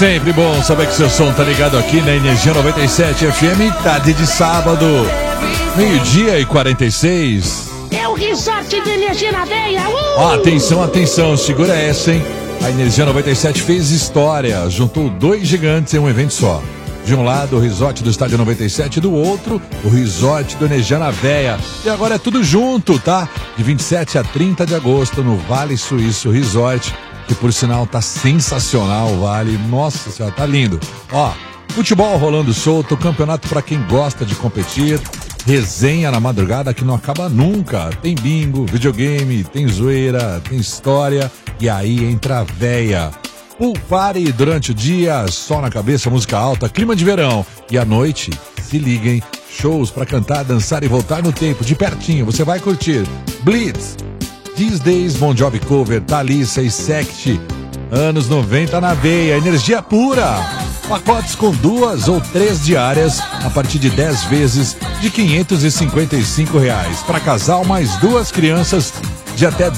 sempre bom saber que seu som tá ligado aqui na Energia 97 FM, tarde de sábado, 12h46. É o Resort de Energia na Veia. Atenção, atenção, segura essa, hein? A Energia 97 fez história, juntou dois gigantes em um evento só. De um lado, o resort do Estádio 97, do outro, o resort do Energia na Veia. E agora é tudo junto, tá? De 27 a 30 de agosto, no Vale Suíço Resort, que por sinal tá sensacional o Vale. Nossa senhora, tá lindo. Ó, futebol rolando solto, campeonato pra quem gosta de competir, resenha na madrugada que não acaba nunca. Tem bingo, videogame, tem zoeira, tem história, e aí entra a véia. Pool party durante o dia, sol na cabeça, música alta, clima de verão. E à noite, se liguem, shows pra cantar, dançar e voltar no tempo, de pertinho. Você vai curtir Blitz, These Days, Bon Jovi Cover, Thalissa e Sect, anos 90 na veia, energia pura. Pacotes com 2 ou 3 diárias a partir de 10 vezes de R$ 555. Para casal mais 2 crianças de até